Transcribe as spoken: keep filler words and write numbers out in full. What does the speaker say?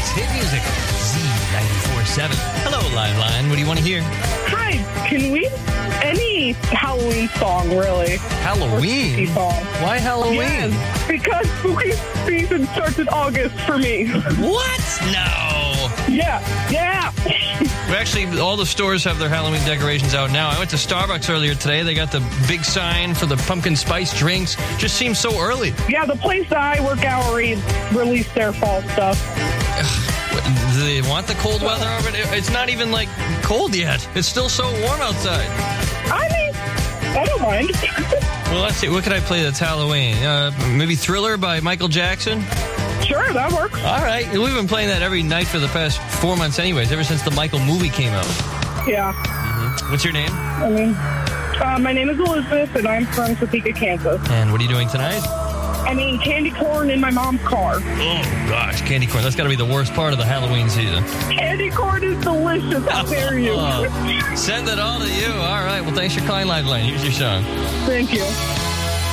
hit music. Z ninety-four point seven. Hello, Liveline. What do you want to hear? Hi, can we... Any Halloween song, really. Halloween? Spooky song. Why Halloween? Yes, because spooky season starts in August for me. What? No. Yeah, yeah. Well, actually, all the stores have their Halloween decorations out now. I went to Starbucks earlier today. They got the big sign for the pumpkin spice drinks. Just seems so early. Yeah, the place that I work at already released their fall stuff. Do they want the cold weather already? It's not even, like, cold yet. It's still so warm outside. I mean, I don't mind. Well, let's see. What could I play that's Halloween? Uh, maybe Thriller by Michael Jackson? Sure, that works. All right. We've been playing that every night for the past four months anyways, ever since the Michael movie came out. Yeah. Mm-hmm. What's your name? I mean, uh, my name is Elizabeth, and I'm from Topeka, Kansas. And what are you doing tonight? I mean, candy corn in my mom's car. Oh, gosh. Candy corn. That's got to be the worst part of the Halloween season. Candy corn is delicious. How dare you? Oh, send it all to you. All right. Well, thanks for calling Liveline. Here's your song. Thank you.